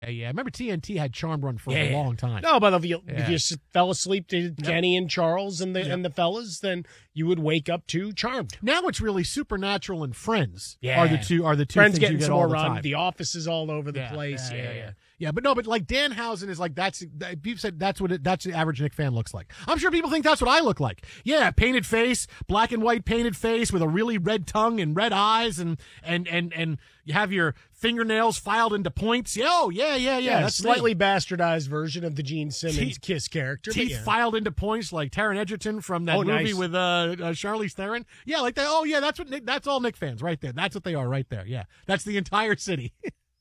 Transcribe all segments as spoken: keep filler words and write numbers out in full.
Yeah, yeah. I remember T N T had Charmed Run for Yeah. a long time. No, but if you, Yeah. if you s- fell asleep to Kenny and Charles and the Yep. and the fellas, then you would wake up to Charmed. Now it's really Supernatural and Friends Yeah. are the two are the two Friends things getting you get some all more the run. time. The Office is all over the Yeah, place. Yeah, Yeah, yeah, yeah. yeah. Yeah, but no, but like Danhausen is like that's that, people said that's what it, that's the average Nick fan looks like. I'm sure people think that's what I look like. Yeah, painted face, black and white painted face with a really red tongue and red eyes, and and and and you have your fingernails filed into points. Yeah, oh yeah, yeah, yeah. Yeah, that's slightly me. bastardized version of the Gene Simmons Teeth- Kiss character. but Teeth yeah. filed into points like Taron Egerton from that Oh, movie nice. with uh, uh Charlize Theron. Yeah, like that. Oh yeah, that's what Nick. That's all Nick fans right there. That's what they are right there. Yeah, that's the entire city.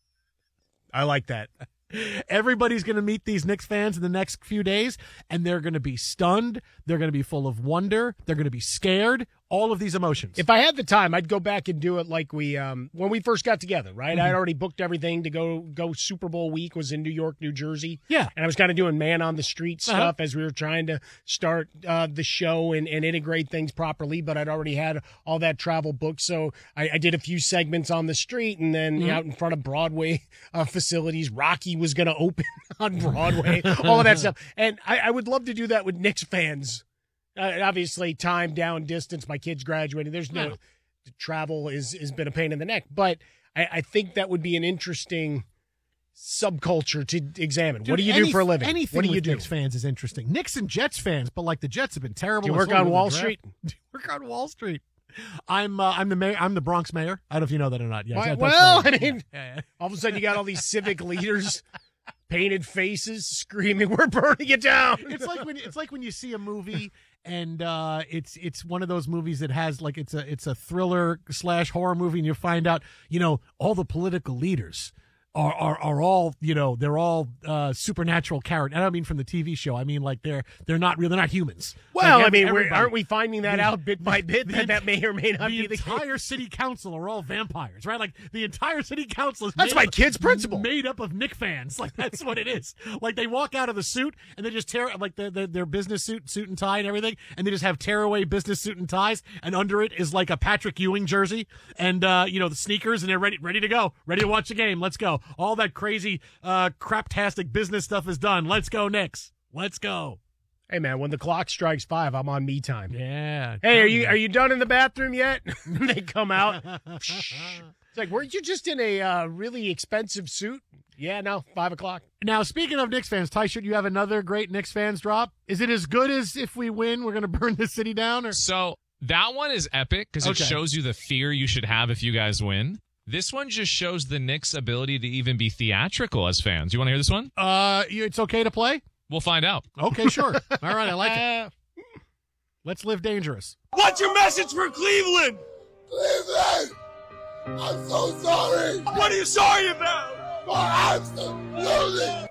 I like that. Everybody's going to meet these Knicks fans in the next few days, and they're going to be stunned. They're going to be full of wonder. They're going to be scared. All of these emotions. If I had the time, I'd go back and do it like we um when we first got together, right? Mm-hmm. I'd already booked everything to go go Super Bowl week was in New York, New Jersey. Yeah. And I was kind of doing man on the street stuff Uh-huh. as we were trying to start uh, the show and, and integrate things properly, but I'd already had all that travel booked. So I, I did a few segments on the street and then Mm-hmm. out in front of Broadway uh, facilities. Rocky was going to open on Broadway, all of that stuff. And I, I would love to do that with Knicks fans. Uh, obviously, time, down, distance. My kid's graduating. There's no Yeah. travel is has been a pain in the neck, but I, I think that would be an interesting subculture to examine. Dude, what do you any- do for a living? Anything What do you with do? Knicks fans is interesting. Knicks and Jets fans, but like the Jets have been terrible. Do you in work sort of on the Wall draft. Street? Do you work on Wall Street? I'm uh, I'm the mayor. I'm the Bronx mayor. I don't know if you know that or not. Yeah, Why- that's well, fine. I mean, Yeah, yeah. all of a sudden you got all these civic leaders, painted faces, screaming, "We're burning it down!" It's like when it's like when you see a movie and uh, it's it's one of those movies that has like it's a it's a thriller slash horror movie, and you find out you know all the political leaders are are, are all you know they're all uh, supernatural characters. I don't mean from the T V show. I mean like they're they're not real. They're not humans. Well, Like, I mean, we're, everybody- aren't we finding that The- out bit by bit the- that that may or may not the be the case? entire city council are all vampires, right? Like the entire city council is That's made my up- kid's principal. made up of Knick fans. Like that's what it is. Like they walk out of the suit and they just tear like the, the, their business suit, suit and tie and everything, and they just have tearaway business suit and ties, and under it is like a Patrick Ewing jersey and uh, you know the sneakers, and they're ready ready to go, ready to watch the game. Let's go. All that crazy uh, craptastic business stuff is done. Let's go, Knicks. Let's go. Hey, man, when the clock strikes five, I'm on me time. Yeah. Hey, are you are you done in the bathroom yet? They come out. It's like, weren't you just in a uh, really expensive suit? Yeah, no, five o'clock. Now, speaking of Knicks fans, Ty, should you have another great Knicks fans drop? Is it as good as if we win, we're going to burn the city down? Or So that one is epic because Okay. it shows you the fear you should have if you guys win. This one just shows the Knicks' ability to even be theatrical as fans. You want to hear this one? uh, you- it's okay to play? We'll find out. Okay, sure. All right, I like it. Uh, Let's live dangerous. What's your message for Cleveland? Cleveland! I'm so sorry What are you sorry about? for absolutely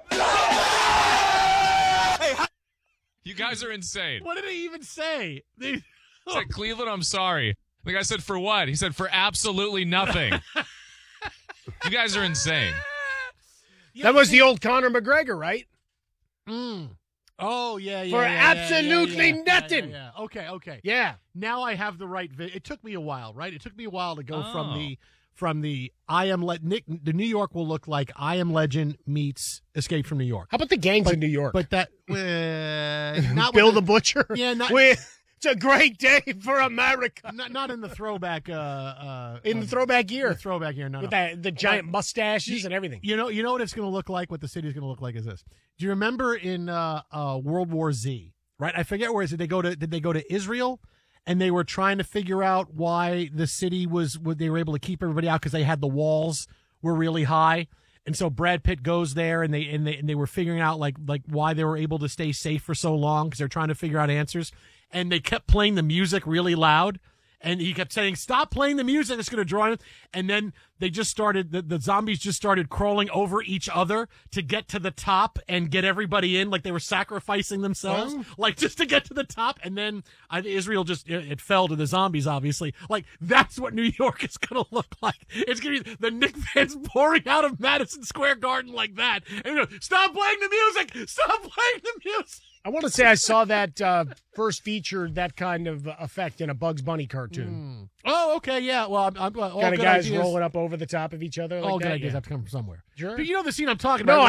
You guys are insane. What did he even say? They- He said, Cleveland, I'm sorry. The guy said, for what? He said, for absolutely nothing. You guys are insane. that was the old Conor McGregor, right? Mm. Oh, yeah, yeah. For yeah, yeah, absolutely yeah, yeah, yeah, nothing. Yeah, yeah. Okay, okay. Yeah. Now I have the right. Vi- it took me a while, right? It took me a while to go Oh. from the from the I am le- Nick. The New York will look like I Am Legend meets Escape from New York. How about the gangs in New York? But that uh, not Bill with the Butcher. Yeah, not- We- it's a great day for America. not not in the throwback. Uh, uh, In the uh, throwback year. the throwback year. No, With no. that, the giant mustaches and everything. You know, you know what it's going to look like. What the city's going to look like is this. Do you remember in uh, uh, World War Z? Right, I forget where is it. They go to did they go to Israel, and they were trying to figure out why the city was. What they were able to keep everybody out because they had the walls were really high, and so Brad Pitt goes there, and they and they and they were figuring out like like why they were able to stay safe for so long because they're trying to figure out answers, and they kept playing the music really loud. And he kept saying, stop playing the music. It's going to draw in. And then they just started, the, the zombies just started crawling over each other to get to the top and get everybody in. Like they were sacrificing themselves, Oh. like just to get to the top. And then I, Israel just, it, it fell to the zombies, obviously. Like that's what New York is going to look like. It's going to be the Knicks fans pouring out of Madison Square Garden like that. And you know, stop playing the music. Stop playing the music. I want to say I saw that uh, first featured that kind of effect in a Bugs Bunny cartoon. Oh, okay, yeah. Well, I'm, I'm, all Kind of good guys ideas, rolling up over the top of each other. Like all that. good ideas Yeah. have to come from somewhere. Sure. But you know the scene I'm talking No, about?